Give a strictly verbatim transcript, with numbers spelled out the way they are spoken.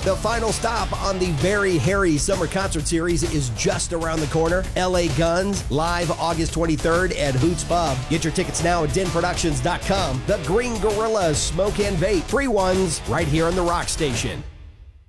The final stop on the very hairy summer concert series is just around the corner. L A Guns, live August twenty-third at Hoots Pub. Get your tickets now at den productions dot com. The Green Gorilla Smoke and Vape. Free ones right here on the Rock Station.